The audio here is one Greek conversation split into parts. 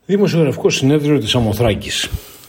Δημοσιογραφικό συνέδριο της Σαμοθράκης.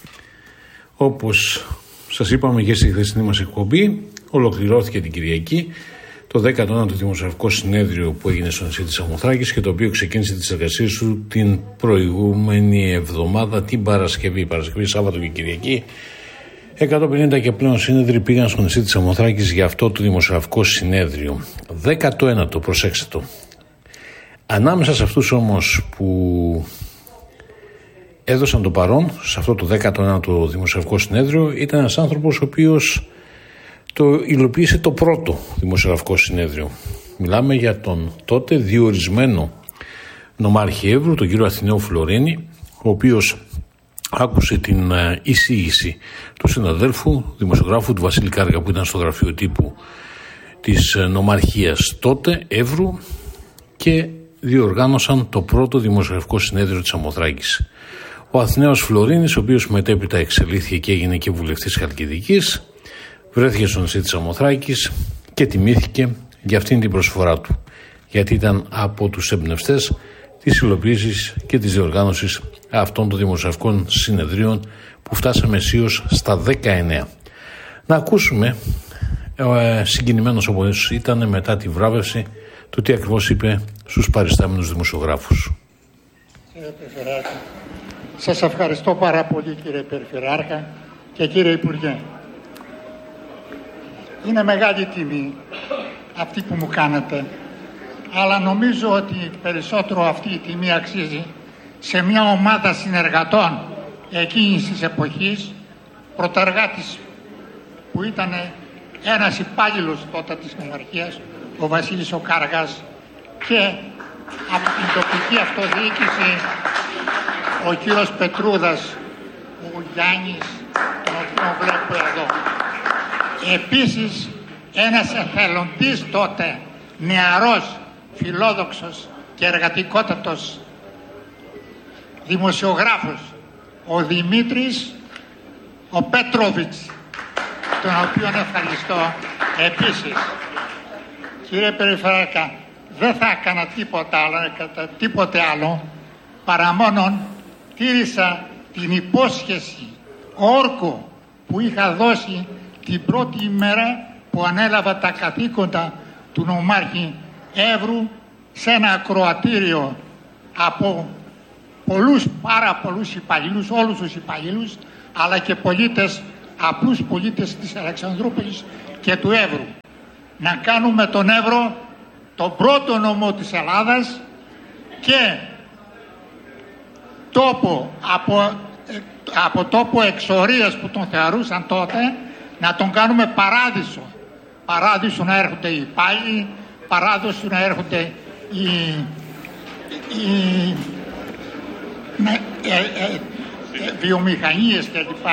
Όπως σας είπαμε και στη χθεσινή μας εκπομπή, ολοκληρώθηκε την Κυριακή το 19ο Δημοσιογραφικό Συνέδριο που έγινε στο νησί της Σαμοθράκης και το οποίο ξεκίνησε τις εργασίες του την προηγούμενη εβδομάδα, την Παρασκευή, Σάββατο και Κυριακή. 150 και πλέον σύνεδροι πήγαν στο νησί της Σαμοθράκης για αυτό το Δημοσιογραφικό Συνέδριο. 19ο, προσέξτε το. Ανάμεσα σε αυτούς όμως που έδωσαν το παρόν σε αυτό το 19ο Δημοσιογραφικό Συνέδριο ήταν ένας άνθρωπος ο οποίος το υλοποίησε το πρώτο Δημοσιογραφικό Συνέδριο. Μιλάμε για τον τότε διορισμένο νομάρχη Εύρου, τον κύριο Αθηναίο Φλωρίνη, ο οποίος άκουσε την εισήγηση του συναδέλφου δημοσιογράφου του Βασίλη Κάργα που ήταν στο γραφείο τύπου της νομαρχίας τότε Εύρου και διοργάνωσαν το πρώτο Δημοσιογραφικό Συνέδριο της Σαμοθράκης. Ο Αθηναίος Φλωρίνης, ο οποίος μετέπειτα εξελίχθηκε και έγινε και βουλευτής Χαλκιδικής, βρέθηκε στο νησί της Σαμοθράκης και τιμήθηκε για αυτήν την προσφορά του, γιατί ήταν από τους εμπνευστές της υλοποίησης και της διοργάνωσης αυτών των δημοσιογραφικών συνεδρίων που φτάσαμε αισίως στα 19. Να ακούσουμε, συγκινημένος όπως ήταν μετά τη βράβευση, το τι ακριβώς είπε στους παριστάμενους δημοσιογράφους. Κύριε Περιφερειάρχα, σας ευχαριστώ πάρα πολύ κύριε Περιφερειάρχα και κύριε Υπουργέ. Είναι μεγάλη τιμή αυτή που μου κάνετε, αλλά νομίζω ότι περισσότερο αυτή η τιμή αξίζει σε μια ομάδα συνεργατών εκείνης της εποχής, πρωτεργάτης που ήταν ένας υπάλληλος τότε της νομαρχίας, ο Βασίλης ο Κάργας, και από την τοπική αυτοδιοίκηση ο κύριος Πετρούδας, ο Γιάννης, τον οποίο βλέπω εδώ. Επίσης ένας εθελοντής τότε, νεαρός, φιλόδοξος και εργατικότατος δημοσιογράφος, ο Δημήτρης ο Πέτροβιτς, τον οποίο ευχαριστώ επίσης. Κύριε Περιφερειάρχα, δεν θα έκανα τίποτε άλλο παρά μόνον τήρησα την υπόσχεση όρκο που είχα δώσει την πρώτη ημέρα που ανέλαβα τα καθήκοντα του νομάρχη Εύρου σε ένα ακροατήριο από πάρα πολλούς υπαλλήλους, όλους τους υπαλλήλους, αλλά και πολίτες, απλούς πολίτες της Αλεξανδρούπολης και του Εύρου. Να κάνουμε τον Εύρο τον πρώτο νομό της Ελλάδας και από τόπο εξορίας που τον θεωρούσαν τότε να τον κάνουμε παράδεισο. Παράδεισο να έρχονται οι υπάλληλοι, παράδεισο να έρχονται οι βιομηχανίες κλπ.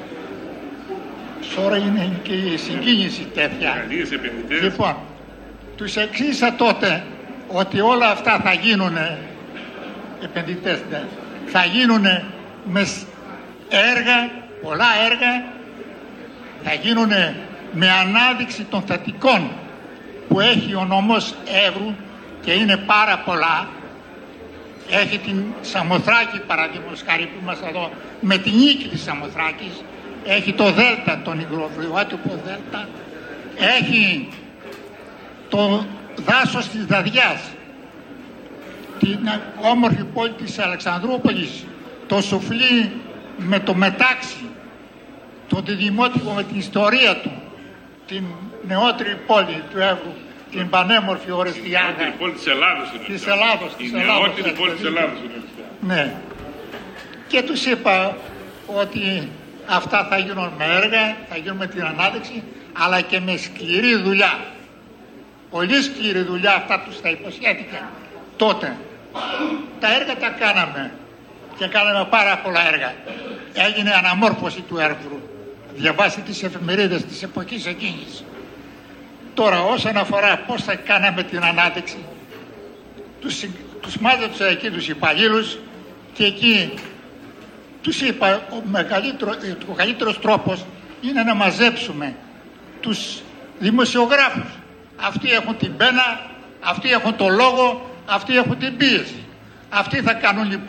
Τώρα είναι και η συγκίνηση τέτοια. Λοιπόν, τους εξήγησα τότε ότι όλα αυτά θα γίνουνε, επενδυτές, θα γίνουνε με έργα, πολλά έργα, θα γίνουνε με ανάδειξη των θετικών που έχει ο νομός Εύρου και είναι πάρα πολλά. Έχει την Σαμοθράκη παραδείγματος χάρη που είμαστε εδώ με την νίκη της Σαμοθράκης, έχει το Δέλτα, τον υγροβιοάτυπο Δέλτα, έχει το δάσος της Δαδιάς, την όμορφη πόλη της Αλεξανδρούπολης, το Σουφλί με το μετάξι, το Δημότυπο με την ιστορία του, την νεότερη πόλη του Εύρου, την πανέμορφη Ορεστιάδα. Η πόλη της Ελλάδος είναι. Της Ελλάδος. Η νεότερη πόλη της Ελλάδος είναι. Ναι. Και τους είπα ότι αυτά θα γίνουν με έργα, θα γίνουν με την ανάδειξη, αλλά και με σκληρή δουλειά. Πολύ σκληρή δουλειά, αυτά τους τα υποσχέθηκα τότε. Τα έργα τα κάναμε και κάναμε πάρα πολλά έργα. Έγινε αναμόρφωση του Εύρου. Διαβάσει τις εφημερίδες της εποχής εκείνης. Τώρα όσον αφορά πώς θα κάναμε την ανάδειξη, τους μάζεψα εκεί τους υπαλλήλους και εκεί τους είπα ο καλύτερος τρόπος είναι να μαζέψουμε τους δημοσιογράφους. Αυτοί έχουν την πένα, αυτοί έχουν το λόγο, αυτοί έχουν την πίεση. Αυτοί θα κάνουν λοιπόν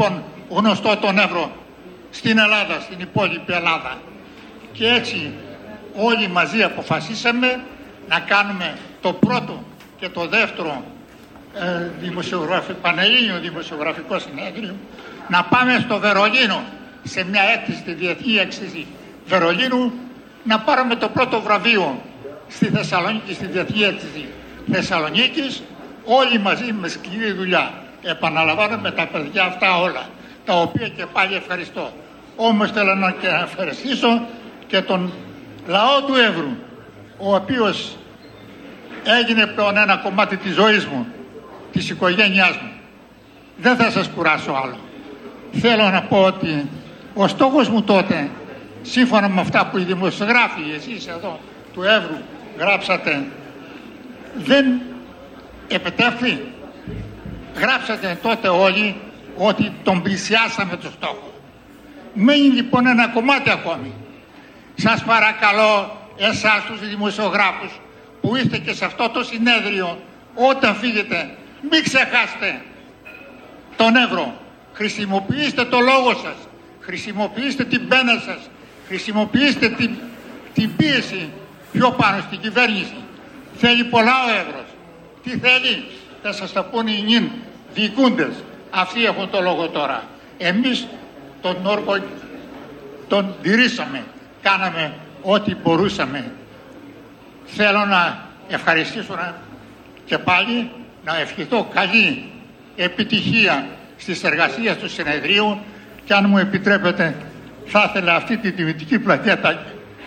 γνωστό τον Εύρο στην Ελλάδα, στην υπόλοιπη Ελλάδα. Και έτσι όλοι μαζί αποφασίσαμε να κάνουμε το πρώτο και το δεύτερο Πανελλήνιο Δημοσιογραφικό Συνέδριο, να πάμε στο Βερολίνο σε μια έκθεση, στη Διεθνή Έκθεση Βερολίνου, να πάρουμε το πρώτο βραβείο στη Θεσσαλονίκη, στη Διεθνή Έκθεση Θεσσαλονίκης, όλοι μαζί με σκληρή δουλειά. Επαναλαμβάνω, με τα παιδιά αυτά όλα, τα οποία και πάλι ευχαριστώ. Όμως θέλω να ευχαριστήσω και τον λαό του Εύρου, ο οποίος έγινε πλέον ένα κομμάτι της ζωής μου, της οικογένειάς μου. Δεν θα σας κουράσω άλλο. Θέλω να πω ότι ο στόχος μου τότε, σύμφωνα με αυτά που οι δημοσιογράφοι, εσείς εδώ του Εύρου γράψατε, δεν επιτεύχθη. Γράψατε τότε όλοι ότι τον πλησιάσαμε το στόχο. Μένει λοιπόν ένα κομμάτι ακόμη. Σας παρακαλώ, εσάς τους δημοσιογράφους που είστε και σε αυτό το συνέδριο, όταν φύγετε μην ξεχάσετε τον Εύρο. Χρησιμοποιήστε το λόγο σας, χρησιμοποιήστε την πένα σας, χρησιμοποιήστε την πίεση πιο πάνω στην κυβέρνηση. Θέλει πολλά ο Εύρος. Τι θέλει, θα σας τα πούνε οι νυν διοικούντες. Αυτοί έχουν το λόγο τώρα. Εμείς τον όρκο τον τηρήσαμε, κάναμε ό,τι μπορούσαμε. Θέλω να ευχαριστήσω και πάλι, να ευχηθώ καλή επιτυχία στις εργασίες του συνεδρίου, και αν μου επιτρέπετε θα ήθελα αυτή τη τιμητική πλακέτα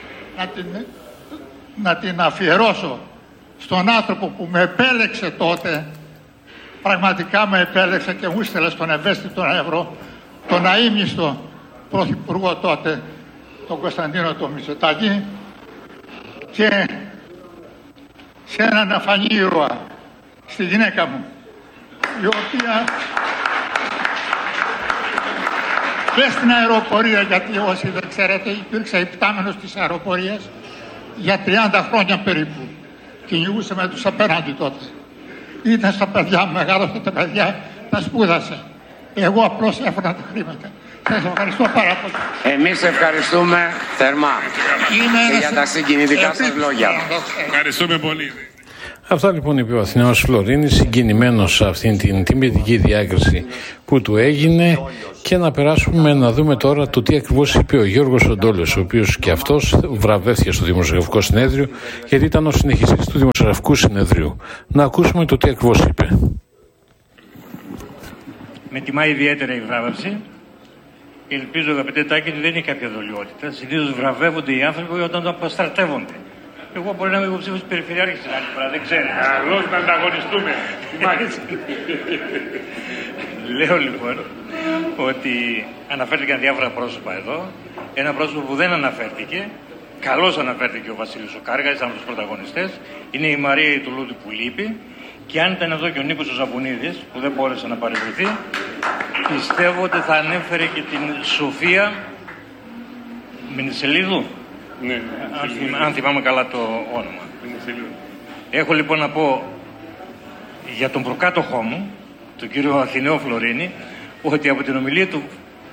να την αφιερώσω στον άνθρωπο που με επέλεξε τότε. Πραγματικά με επέλεξε και μου έστειλε στον ευαίσθητο Εύρο, τον αείμνηστο πρωθυπουργό τότε, τον Κωνσταντίνο τον Μητσοτάκη, και σε έναν αφανή ήρωα, στη γυναίκα μου, η οποία και στην αεροπορία, γιατί όσοι δεν ξέρετε υπήρξα υπτάμενος της αεροπορίας για 30 χρόνια περίπου, κυνηγούσε με τους απέναντι τότε. Ήταν στα παιδιά, μεγάλωσε τα παιδιά, τα σπούδασε. Εγώ απλώς έφερα τα χρήματα. Σας ευχαριστώ πάρα πολύ. Εμείς ευχαριστούμε θερμά και για τα συγκινητικά σας λόγια. Ευχαριστούμε πολύ. Αυτά λοιπόν είπε ο Αθηναίος Φλωρίνης, συγκινημένος σε αυτήν την τιμητική διάκριση που του έγινε, και να περάσουμε να δούμε τώρα το τι ακριβώς είπε ο Γιώργος Οντόλιος, ο οποίος και αυτός βραβεύτηκε στο Δημοσιογραφικό Συνέδριο, γιατί ήταν ο συνεχιστής του Δημοσιογραφικού Συνεδρίου. Να ακούσουμε το τι ακριβώς είπε. Με τιμά ιδιαίτερα η βράβευση. Ελπίζω, αγαπητέ Τάκη, ότι δεν είναι κάποια δολιότητα. Συνήθως βραβεύονται οι άνθρωποι όταν αποστρατεύονται. Εγώ μπορεί να είμαι υποψήφιος περιφερειάρχης την άλλη φορά, δεν ξέρω. Καλώς να ανταγωνιστούμε. Λέω λοιπόν ότι αναφέρθηκαν διάφορα πρόσωπα εδώ. Ένα πρόσωπο που δεν αναφέρθηκε, καλώς αναφέρθηκε ο Βασίλης ο Κάργας, ήταν από τους πρωταγωνιστές, είναι η Μαρία Ιτουλούδη που λείπει. Και αν ήταν εδώ και ο Νίκος ο Ζαπουνίδης, που δεν μπόρεσε να παρευρεθεί, πιστεύω ότι θα ανέφερε και την Σοφία Μενισελίδου. Ναι, αν θυμάμαι καλά το όνομα. Έχω λοιπόν να πω για τον προκάτοχό μου, τον κύριο Αθηναίο Φλωρίνη, ότι από την ομιλία του,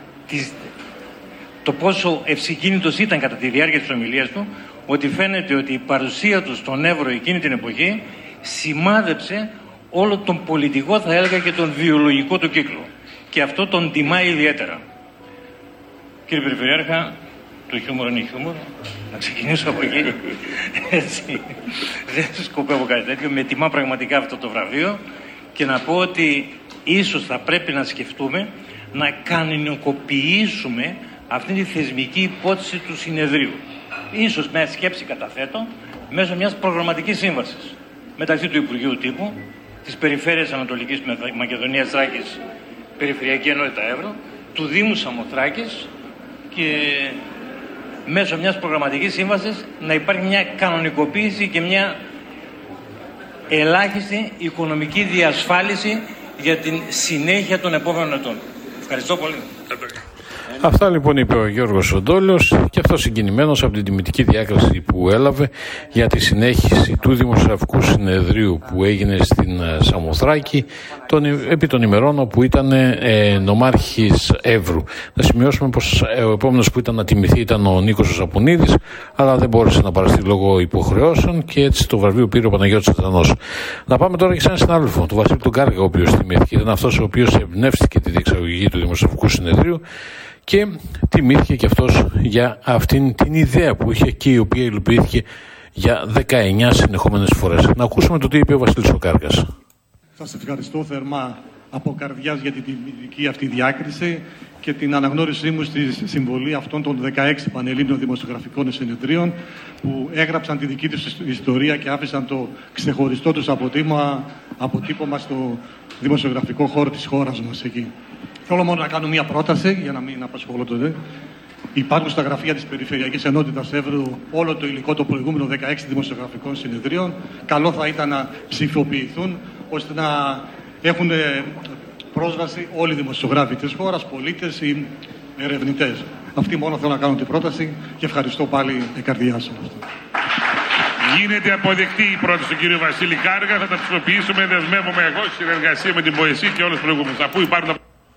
το πόσο ευσυκίνητος ήταν κατά τη διάρκεια της ομιλίας του, ότι φαίνεται ότι η παρουσία του στον Εύρο εκείνη την εποχή σημάδεψε όλο τον πολιτικό, θα έλεγα, και τον βιολογικό του κύκλο. Και αυτό τον τιμά ιδιαίτερα. Κύριε Περιφερειάρχα, το χιούμορ είναι χιούμορ. Να ξεκινήσω από εκεί. Έτσι. Δεν σκοπεύω κάτι τέτοιο. Με τιμά πραγματικά αυτό το βραβείο, και να πω ότι ίσως θα πρέπει να σκεφτούμε να κανονικοποιήσουμε αυτή τη θεσμική υπόθεση του συνεδρίου. Ίσως μια σκέψη καταθέτω μέσω μιας προγραμματικής σύμβασης μεταξύ του Υπουργείου Τύπου, της Περιφέρειας Ανατολικής Μακεδονίας Θράκης, Περιφερειακή Ενότητα Εύρω, του Δήμου Σαμοθράκης, και μέσω μιας προγραμματικής σύμβασης να υπάρχει μια κανονικοποίηση και μια ελάχιστη οικονομική διασφάλιση για την συνέχεια των επόμενων ετών. Ευχαριστώ πολύ. Αυτά λοιπόν είπε ο Γιώργος Οντόλιος, και αυτό συγκινημένος από την τιμητική διάκριση που έλαβε για τη συνέχιση του Δημοσιογραφικού Συνεδρίου που έγινε στην Σαμοθράκη επί των ημερών όπου ήταν νομάρχης Εύρου. Να σημειώσουμε πως ο επόμενος που ήταν να τιμηθεί ήταν ο Νίκος ο Σαπουνίδης, αλλά δεν μπόρεσε να παραστεί λόγω υποχρεώσεων και έτσι το βραβείο πήρε ο Παναγιώτης Αττανός. Να πάμε τώρα και σε έναν συνάδελφο, τον Βασίλη τον Κάργα, ο οποίος τιμήθηκε. Ήταν αυτός ο οποίος εμπνεύστηκε τη διεξαγωγή του Δημοσιογραφικού Συνεδρίου και τιμήθηκε και αυτός για αυτήν την ιδέα που είχε και η οποία υλοποιήθηκε για 19 συνεχόμενες φορές. Να ακούσουμε το τι είπε ο Βασίλης ο Κάργας. Σας ευχαριστώ θερμά από καρδιάς για την τιμητική αυτή διάκριση και την αναγνώρισή μου στη συμβολή αυτών των 16 πανελλήνιων δημοσιογραφικών συνεδρίων που έγραψαν τη δική τους ιστορία και άφησαν το ξεχωριστό τους αποτύπωμα στο δημοσιογραφικό χώρο της χώρας μας εκεί. Θέλω μόνο να κάνω μία πρόταση για να μην απασχολώ τότε. Υπάρχουν στα γραφεία της Περιφερειακής Ενότητας Εύρου όλο το υλικό των προηγούμενων 16 δημοσιογραφικών συνεδρίων. Καλό θα ήταν να ψηφιοποιηθούν ώστε να έχουν πρόσβαση όλοι οι δημοσιογράφοι της χώρας, πολίτες ή ερευνητές. Αυτή μόνο θέλω να κάνω την πρόταση και ευχαριστώ πάλι η καρδιά σας. Γίνεται αποδεκτή η πρόταση του κ. Βασίλη Κάργα. Θα τα ψηφοποιήσουμε. Δεσμεύομαι εγώ στη συνεργασία με την ΠΟΕΣΥ και όλους τους προηγούμενους. Αφού υπάρχουν.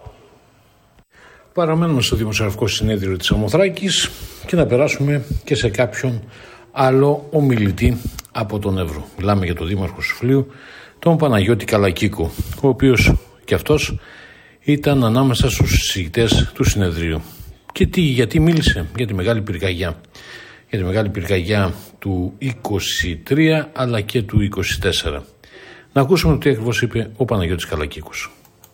Παραμένουμε στο Δημοσιογραφικό Συνέδριο της Σαμοθράκης και να περάσουμε και σε κάποιον άλλο ομιλητή από τον Εύρο. Μιλάμε για τον Δήμαρχο Σουφλίου, τον Παναγιώτη Καλακίκο, ο οποίος και αυτός ήταν ανάμεσα στους συζητητές του συνεδρίου. Και γιατί μίλησε για τη Μεγάλη Πυρκαγιά. Για τη Μεγάλη Πυρκαγιά του 23 αλλά και του 24. Να ακούσουμε τι ακριβώς είπε ο Παναγιώτης Καλακίκος.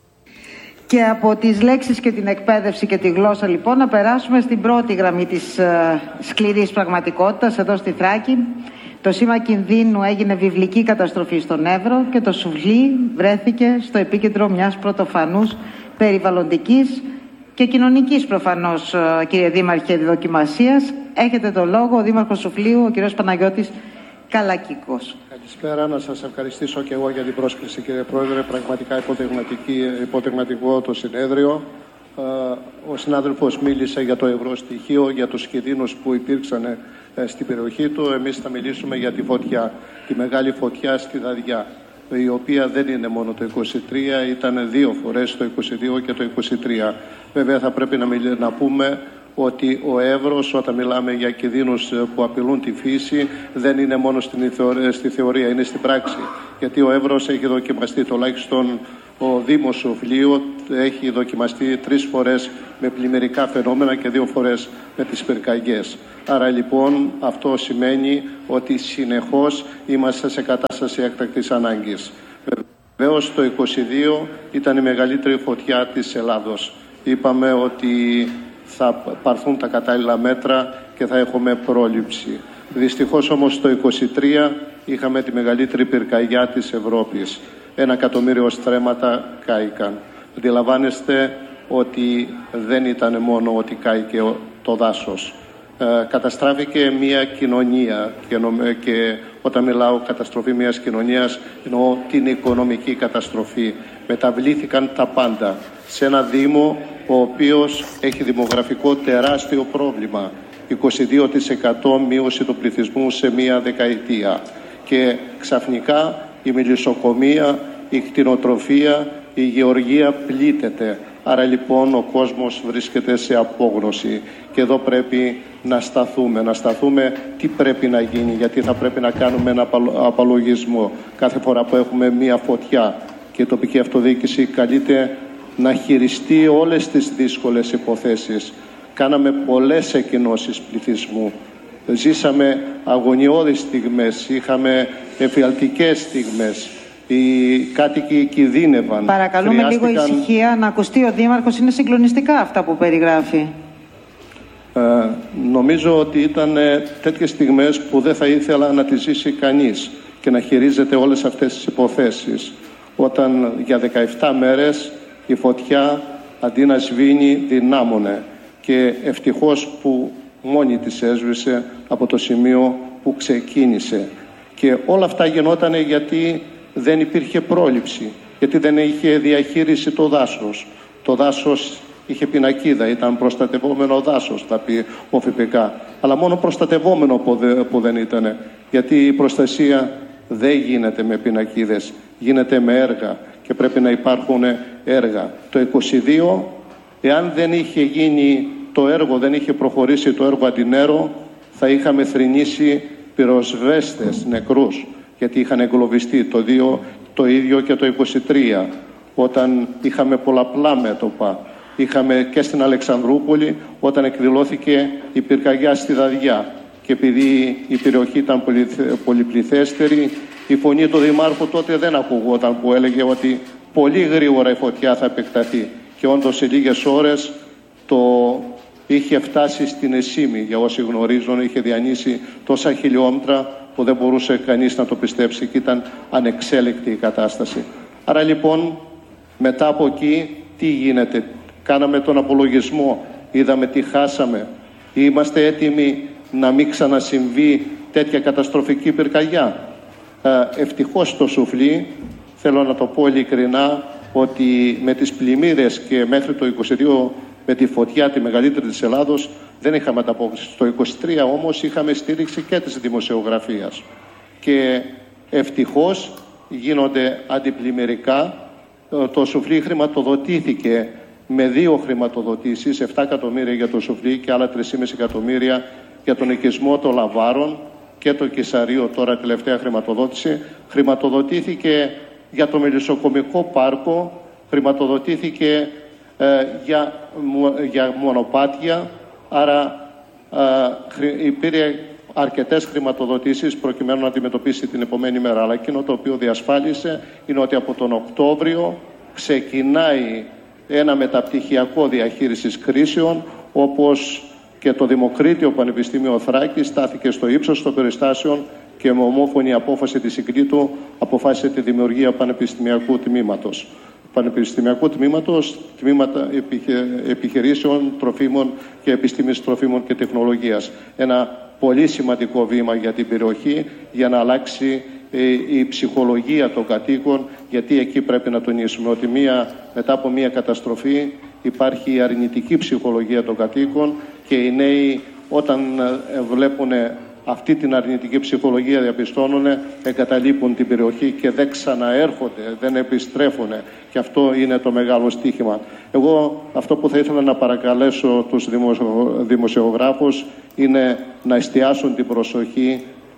Και από τις λέξεις και την εκπαίδευση και τη γλώσσα λοιπόν να περάσουμε στην πρώτη γραμμή της σκληρής πραγματικότητας εδώ στη Θράκη. Το σήμα κινδύνου έγινε βιβλική καταστροφή στον Εύρο και το Σουφλί βρέθηκε στο επίκεντρο μιας πρωτοφανούς περιβαλλοντικής και κοινωνικής προφανώς, κύριε Δήμαρχε, δοκιμασίας. Έχετε το λόγο, ο Δήμαρχος Σουφλίου, ο κύριος Παναγιώτης Καλακίκος. Καλησπέρα, να σας ευχαριστήσω και εγώ για την πρόσκληση, κύριε Πρόεδρε. Πραγματικά υποδειγματικό το συνέδριο. Ο συνάδελφος μίλησε για το ευρωστοιχείο, για τους κινδύνους που υπήρξαν στην περιοχή του. Εμείς θα μιλήσουμε για τη φωτιά, τη μεγάλη φωτιά στη Δαδιά, η οποία δεν είναι μόνο το 23, ήταν δύο φορές το 22 και το 23. Βέβαια θα πρέπει να πούμε ότι ο Εύρος, όταν μιλάμε για κινδύνους που απειλούν τη φύση, δεν είναι μόνο στη θεωρία, είναι στην πράξη. Γιατί ο Εύρος έχει δοκιμαστεί, τουλάχιστον ο Δήμος Σουφλίου έχει δοκιμαστεί 3 φορές με πλημμυρικά φαινόμενα και 2 φορές με τις πυρκαγιές. Άρα λοιπόν αυτό σημαίνει ότι συνεχώς είμαστε σε κατάσταση έκτακτης ανάγκης. Βεβαίως το 22 ήταν η μεγαλύτερη φωτιά της Ελλάδος. Είπαμε ότι θα πάρθουν τα κατάλληλα μέτρα και θα έχουμε πρόληψη. Δυστυχώς όμως το 23 είχαμε τη μεγαλύτερη πυρκαγιά της Ευρώπης. 1 εκατομμύριο στρέμματα κάηκαν. Αντιλαμβάνεστε ότι δεν ήταν μόνο ότι κάηκε το δάσος. Καταστράφηκε μια κοινωνία και όταν μιλάω καταστροφή μιας κοινωνίας εννοώ την οικονομική καταστροφή. Μεταβλήθηκαν τα πάντα σε ένα Δήμο ο οποίος έχει δημογραφικό τεράστιο πρόβλημα. 22% μείωση του πληθυσμού σε μία δεκαετία. Και ξαφνικά η μελισσοκομεία, η κτηνοτροφία, η γεωργία πλήττεται. Άρα λοιπόν ο κόσμος βρίσκεται σε απόγνωση. Και εδώ πρέπει να σταθούμε τι πρέπει να γίνει, γιατί θα πρέπει να κάνουμε ένα απολογισμό. Κάθε φορά που έχουμε μία φωτιά και η τοπική αυτοδιοίκηση καλείται να χειριστεί όλες τις δύσκολες υποθέσεις. Κάναμε πολλές εκκοινώσεις πληθυσμού. Ζήσαμε αγωνιώδεις στιγμές, είχαμε εφιαλτικές στιγμές. Οι κάτοικοι κινδύνευαν. Παρακαλούμε λίγο ησυχία, να ακουστεί ο Δήμαρχος. Είναι συγκλονιστικά αυτά που περιγράφει. Νομίζω ότι ήταν τέτοιες στιγμές που δεν θα ήθελα να τις ζήσει κανείς και να χειρίζεται όλες αυτές τις υποθέσεις. Όταν για 17 μέρες η φωτιά αντί να σβήνει δυνάμωνε και ευτυχώς που μόνη της έσβησε από το σημείο που ξεκίνησε. Και όλα αυτά γινότανε γιατί δεν υπήρχε πρόληψη, γιατί δεν είχε διαχείριση το δάσος. Το δάσος είχε πινακίδα, ήταν προστατευόμενο δάσος, θα πει ο ΦΠΚ. Αλλά μόνο προστατευόμενο που δεν ήταν. Γιατί η προστασία δεν γίνεται με πινακίδες, γίνεται με έργα και πρέπει να υπάρχουν έργα. Το 22, εάν δεν είχε γίνει το έργο, δεν είχε προχωρήσει το έργο Αντινέρο, θα είχαμε θρηνήσει πυροσβέστες νεκρούς, γιατί είχαν εγκλωβιστεί. Το ίδιο και το 23, όταν είχαμε πολλαπλά μέτωπα. Είχαμε και στην Αλεξανδρούπολη, όταν εκδηλώθηκε η πυρκαγιά στη Δαδιά. Και επειδή η περιοχή ήταν πολυπληθέστερη, η φωνή του Δημάρχου τότε δεν ακουγόταν, που έλεγε ότι πολύ γρήγορα η φωτιά θα επεκταθεί. Και όντως σε λίγες ώρες είχε φτάσει στην Εσήμη, για όσοι γνωρίζουν, είχε διανύσει τόσα χιλιόμετρα που δεν μπορούσε κανείς να το πιστέψει και ήταν ανεξέλεκτη η κατάσταση. Άρα λοιπόν, μετά από εκεί, τι γίνεται? Κάναμε τον απολογισμό, είδαμε τι χάσαμε. Είμαστε έτοιμοι να μην ξανασυμβεί τέτοια καταστροφική πυρκαγιά? Ευτυχώς το σουφλί, θέλω να το πω ειλικρινά, ότι με τις πλημμύρες και μέχρι το 22 με τη φωτιά τη μεγαλύτερη της Ελλάδος δεν είχαμε ανταπόκριση. Το 23 όμως είχαμε στήριξη και της δημοσιογραφίας. Και ευτυχώς γίνονται αντιπλημμυρικά. Το σουφλί χρηματοδοτήθηκε με 2 χρηματοδοτήσεις, 7 εκατομμύρια για το σουφλί και άλλα 3,5 εκατομμύρια για τον οικισμό των Λαβάρων και το Κεσαρείο, τώρα τελευταία χρηματοδότηση. Χρηματοδοτήθηκε για το Μελισσοκομικό Πάρκο, χρηματοδοτήθηκε για μονοπάτια, άρα υπήρχε αρκετές χρηματοδοτήσεις προκειμένου να αντιμετωπίσει την επομένη μέρα. Αλλά εκείνο το οποίο διασφάλισε είναι ότι από τον Οκτώβριο ξεκινάει ένα μεταπτυχιακό διαχείρισης κρίσεων, όπως και το Δημοκρίτιο Πανεπιστήμιο Θράκης στάθηκε στο ύψος των περιστάσεων και με ομόφωνη απόφαση της Συγκρίτου αποφάσισε τη δημιουργία πανεπιστημιακού τμήματος. Πανεπιστημιακού τμήματος, τμήματα επιχειρήσεων, τροφίμων και επιστήμης τροφίμων και τεχνολογίας. Ένα πολύ σημαντικό βήμα για την περιοχή, για να αλλάξει η ψυχολογία των κατοίκων, γιατί εκεί πρέπει να τονίσουμε ότι μετά από μια καταστροφή υπάρχει η αρνητική ψυχολογία των κατοίκων και οι νέοι, όταν βλέπουν αυτή την αρνητική ψυχολογία, διαπιστώνουν, εγκαταλείπουν την περιοχή και δεν ξαναέρχονται, δεν επιστρέφουν. Και αυτό είναι το μεγάλο στοίχημα. Εγώ αυτό που θα ήθελα να παρακαλέσω τους δημοσιογράφους είναι να εστιάσουν την προσοχή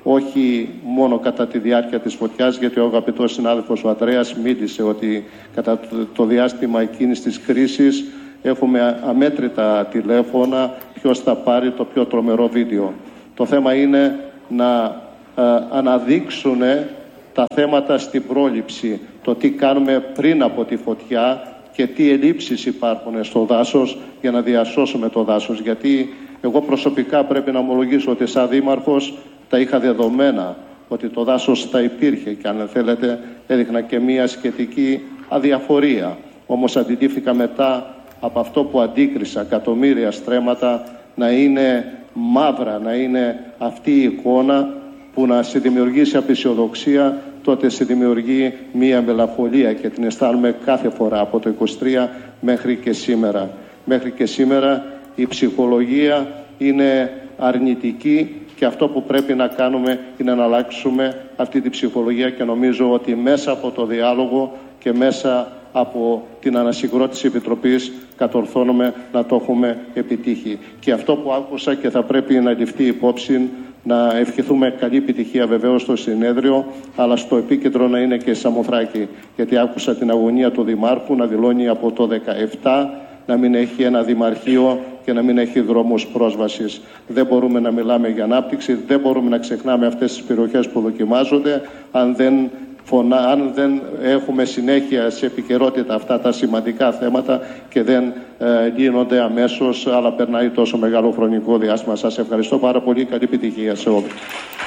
όχι μόνο κατά τη διάρκεια της φωτιάς, γιατί ο αγαπητός συνάδελφος ο Ανδρέας μίλησε ότι κατά το διάστημα εκείνης της κρίσης έχουμε αμέτρητα τηλέφωνα, ποιος θα πάρει το πιο τρομερό βίντεο. Το θέμα είναι να αναδείξουν τα θέματα στην πρόληψη, το τι κάνουμε πριν από τη φωτιά και τι ελλείψεις υπάρχουν στο δάσος για να διασώσουμε το δάσος. Γιατί εγώ προσωπικά πρέπει να ομολογήσω ότι σαν δήμαρχος τα είχα δεδομένα ότι το δάσος θα υπήρχε και αν θέλετε έδειχνα και μία σχετική αδιαφορία. Όμως αντιλήφθηκα μετά από αυτό που αντίκρισα, εκατομμύρια στρέμματα, να είναι μαύρα, να είναι αυτή η εικόνα που να σε δημιουργήσει απεσιοδοξία, τότε σε δημιουργεί μία μελαγχολία και την αισθάνομαι κάθε φορά από το 23 μέχρι και σήμερα. Μέχρι και σήμερα η ψυχολογία είναι αρνητική και αυτό που πρέπει να κάνουμε είναι να αλλάξουμε αυτή τη ψυχολογία και νομίζω ότι μέσα από το διάλογο και μέσα από την ανασυγκρότηση Επιτροπής κατορθώνουμε να το έχουμε επιτύχει. Και αυτό που άκουσα και θα πρέπει να ληφθεί υπόψη, να ευχηθούμε καλή επιτυχία βεβαίως στο συνέδριο, αλλά στο επίκεντρο να είναι και η Σαμοθράκη. Γιατί άκουσα την αγωνία του Δημάρχου να δηλώνει από το 17 να μην έχει ένα δημαρχείο και να μην έχει δρόμους πρόσβασης. Δεν μπορούμε να μιλάμε για ανάπτυξη, δεν μπορούμε να ξεχνάμε αυτές τις περιοχές που δοκιμάζονται, αν δεν έχουμε συνέχεια σε επικαιρότητα αυτά τα σημαντικά θέματα και δεν γίνονται αμέσως, αλλά περνάει τόσο μεγάλο χρονικό διάστημα. Σας ευχαριστώ πάρα πολύ. Καλή επιτυχία σε όλους.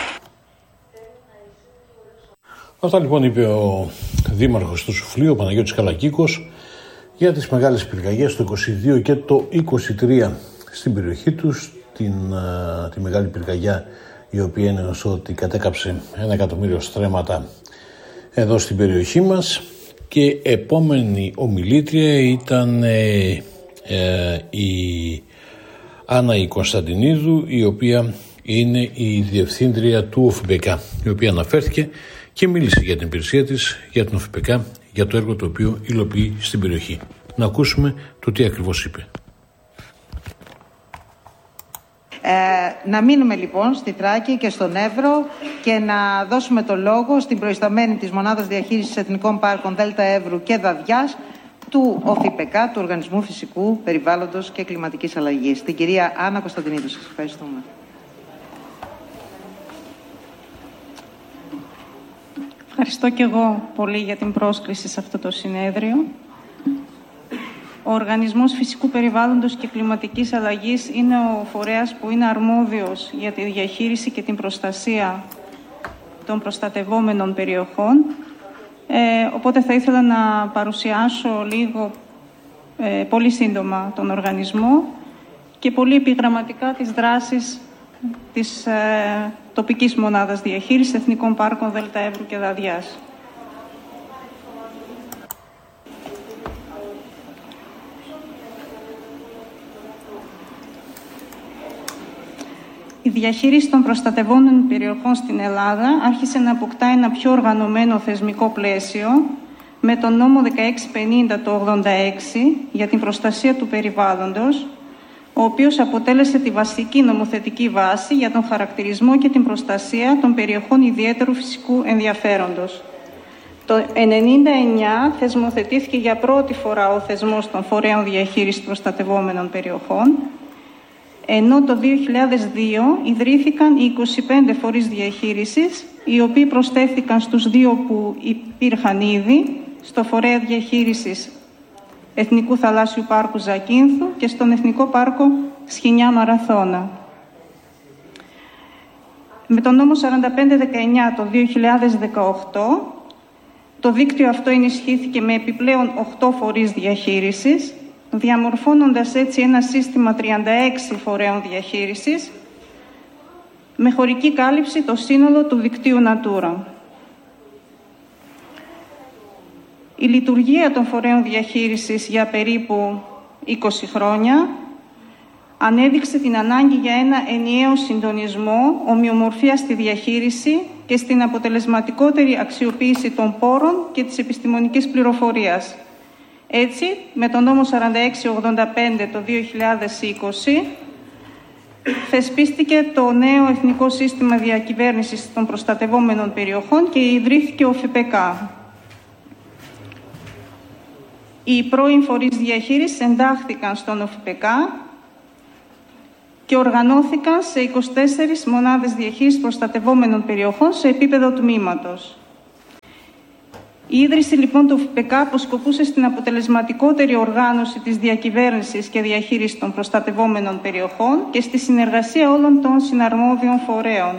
Αυτά λοιπόν είπε ο δήμαρχος του Σουφλίου, ο Παναγιώτης Καλακίκος, για τις μεγάλες πυρκαγιές το 22 και το 23 στην περιοχή τους, τη μεγάλη πυρκαγιά η οποία είναι ότι κατέκαψε 1 εκατομμύριο στρέμματα εδώ στην περιοχή μας. Και επόμενη ομιλήτρια ήταν η Άννα η Κωνσταντινίδου, η οποία είναι η διευθύντρια του ΟΦΠΚ, η οποία αναφέρθηκε και μίλησε για την υπηρεσία της, για την ΟΦΠΚ, για το έργο το οποίο υλοποιεί στην περιοχή. Να ακούσουμε το τι ακριβώς είπε. Να μείνουμε λοιπόν στη Θράκη και στον Εύρο και να δώσουμε το λόγο στην προϊσταμένη της Μονάδας Διαχείρισης Εθνικών Πάρκων Δέλτα Εύρου και Δαδιάς του ΟΦΠΚ, του Οργανισμού Φυσικού Περιβάλλοντος και Κλιματικής Αλλαγής, την κυρία Άννα Κωνσταντινίδου. Σας ευχαριστούμε. Ευχαριστώ και εγώ πολύ για την πρόσκληση σε αυτό το συνέδριο. Ο Οργανισμός Φυσικού Περιβάλλοντος και Κλιματικής Αλλαγής είναι ο φορέας που είναι αρμόδιος για τη διαχείριση και την προστασία των προστατευόμενων περιοχών. Οπότε θα ήθελα να παρουσιάσω λίγο, πολύ σύντομα, τον οργανισμό και πολύ επιγραμματικά τις δράσεις της τοπικής μονάδας διαχείρισης Εθνικών Πάρκων Δέλτα Εύρου και Δαδιάς. Η διαχείριση των προστατευόμενων περιοχών στην Ελλάδα άρχισε να αποκτά ένα πιο οργανωμένο θεσμικό πλαίσιο με τον νόμο 1650 το 86 για την προστασία του περιβάλλοντος, ο οποίος αποτέλεσε τη βασική νομοθετική βάση για τον χαρακτηρισμό και την προστασία των περιοχών ιδιαίτερου φυσικού ενδιαφέροντος. Το 1999 θεσμοθετήθηκε για πρώτη φορά ο θεσμός των φορέων διαχείρισης προστατευόμενων περιοχών, ενώ το 2002 ιδρύθηκαν οι 25 φορείς διαχείρισης, οι οποίοι προσθέθηκαν στους 2 που υπήρχαν ήδη, στο Φορέα Διαχείρισης Εθνικού Θαλάσσιου Πάρκου Ζακίνθου και στον Εθνικό Πάρκο Σχοινιά Μαραθώνα. Με τον νόμο 4519 το 2018, το δίκτυο αυτό ενισχύθηκε με επιπλέον 8 φορείς διαχείρισης, διαμορφώνοντας έτσι ένα σύστημα 36 φορέων διαχείρισης, με χωρική κάλυψη το σύνολο του δικτύου Natura. Η λειτουργία των φορέων διαχείρισης για περίπου 20 χρόνια ανέδειξε την ανάγκη για ένα ενιαίο συντονισμό, ομοιομορφία στη διαχείριση και στην αποτελεσματικότερη αξιοποίηση των πόρων και της επιστημονικής πληροφορίας. Έτσι, με τον νόμο 4685 το 2020, θεσπίστηκε το νέο Εθνικό Σύστημα Διακυβέρνησης των Προστατευόμενων Περιοχών και ιδρύθηκε ο ΟΦΠΚ. Οι πρώην φορείς διαχείρισης εντάχθηκαν στον ΟΦΠΚ και οργανώθηκαν σε 24 μονάδες διαχείρισης προστατευόμενων περιοχών σε επίπεδο τμήματος. Η ίδρυση λοιπόν του ΟΦΠΚ αποσκοπούσε στην αποτελεσματικότερη οργάνωση της διακυβέρνησης και διαχείρισης των προστατευόμενων περιοχών και στη συνεργασία όλων των συναρμόδιων φορέων.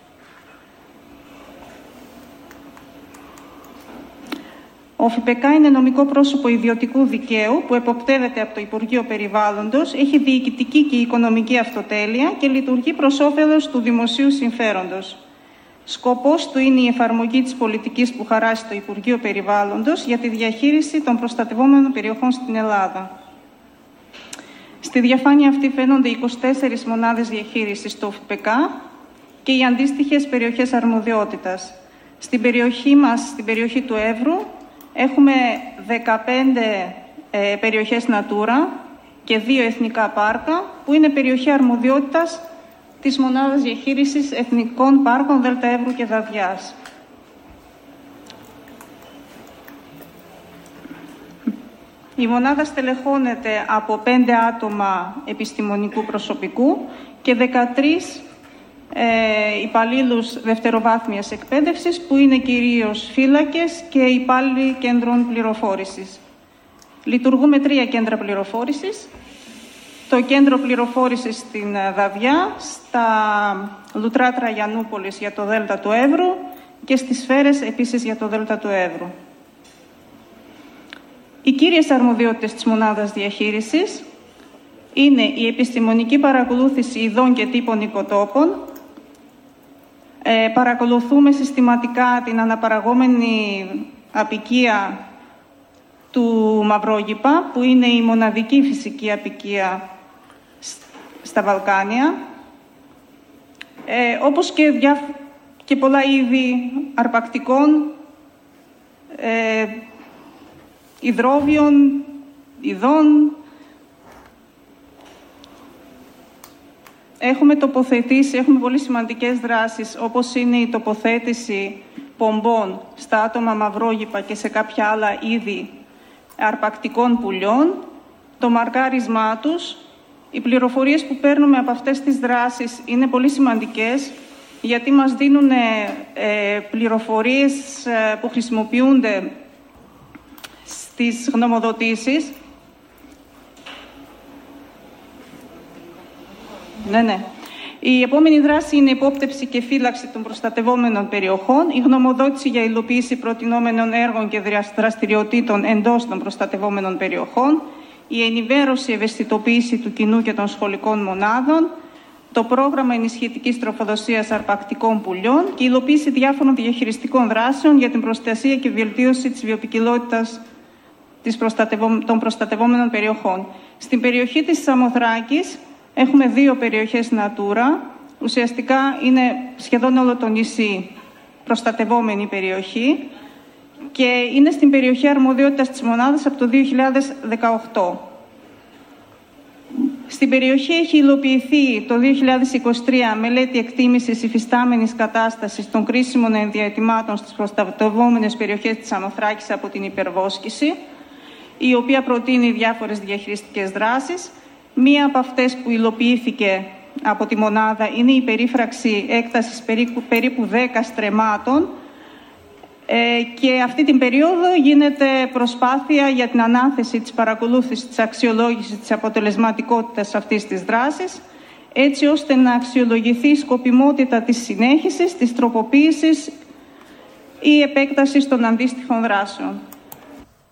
Ο ΟΦΠΚ είναι νομικό πρόσωπο ιδιωτικού δικαίου που εποπτεύεται από το Υπουργείο Περιβάλλοντος, έχει διοικητική και οικονομική αυτοτέλεια και λειτουργεί προς όφελος του δημοσίου συμφέροντος. Σκοπός του είναι η εφαρμογή της πολιτικής που χαράσει το Υπουργείο Περιβάλλοντος για τη διαχείριση των προστατευόμενων περιοχών στην Ελλάδα. Στη διαφάνεια αυτή φαίνονται 24 μονάδες διαχείρισης του ΟΦΠΚ και οι αντίστοιχες περιοχές αρμοδιότητας. Στην περιοχή μας, στην περιοχή του Εύρου, έχουμε 15 περιοχές Natura και 2 εθνικά πάρκα, που είναι περιοχή αρμοδιότητας της Μονάδας Διαχείρισης Εθνικών Πάρκων Δέλτα Εύρου και Δαδιάς. Η μονάδα στελεχώνεται από 5 άτομα επιστημονικού προσωπικού και 13 υπαλλήλους δευτεροβάθμιας εκπαίδευσης, που είναι κυρίως φύλακες και υπάλληλοι κέντρων πληροφόρησης. Λειτουργούμε 3 κέντρα πληροφόρησης. Το κέντρο πληροφόρησης στην Δαβιά, στα Λουτρά Τραγιανούπολης για το Δέλτα του Εύρου και στις Σφαίρες επίσης για το Δέλτα του Εύρου. Οι κύριες αρμοδιότητες της μονάδας διαχείρισης είναι η επιστημονική παρακολούθηση ειδών και τύπων οικοτόπων. Παρακολουθούμε συστηματικά την αναπαραγόμενη αποικία του Μαυρόγυπα, που είναι η μοναδική φυσική αποικία στα Βαλκάνια, όπως και πολλά είδη αρπακτικών, υδρόβιων, ειδών. Έχουμε πολύ σημαντικές δράσεις, όπως είναι η τοποθέτηση πομπών στα άτομα Μαυρόγυπα και σε κάποια άλλα είδη αρπακτικών πουλιών, το μαρκάρισμά τους. Οι πληροφορίες που παίρνουμε από αυτές τις δράσεις είναι πολύ σημαντικές, γιατί μας δίνουν πληροφορίες που χρησιμοποιούνται στις γνωμοδοτήσεις. Ναι. Η επόμενη δράση είναι η υπόπτευση και φύλαξη των προστατευόμενων περιοχών, η γνωμοδότηση για υλοποίηση προτινόμενων έργων και δραστηριοτήτων εντός των προστατευόμενων περιοχών, η ενημέρωση, ευαισθητοποίηση του κοινού και των σχολικών μονάδων, το πρόγραμμα ενισχυτικής τροφοδοσίας αρπακτικών πουλιών και η υλοποίηση διάφορων διαχειριστικών δράσεων για την προστασία και βελτίωση της βιοποικιλότητας των προστατευόμενων περιοχών. Στην περιοχή της Σαμοθράκης έχουμε 2 περιοχές Natura. Ουσιαστικά είναι σχεδόν όλο το νησί προστατευόμενη περιοχή και είναι στην περιοχή αρμοδιότητας της μονάδας από το 2018. Στην περιοχή έχει υλοποιηθεί το 2023 μελέτη εκτίμησης υφιστάμενης κατάστασης των κρίσιμων ενδιατημάτων στις προστατευόμενες περιοχές της Σαμοθράκης από την υπερβόσκηση, η οποία προτείνει διάφορες διαχειριστικές δράσεις. Μία από αυτές που υλοποιήθηκε από τη μονάδα είναι η περίφραξη έκτασης περίπου 10 στρεμμάτων και αυτή την περίοδο γίνεται προσπάθεια για την ανάθεση της παρακολούθησης, της αξιολόγησης της αποτελεσματικότητας αυτής της δράσης, έτσι ώστε να αξιολογηθεί η σκοπιμότητα της συνέχισης, της τροποποίησης ή επέκτασης των αντίστοιχων δράσεων.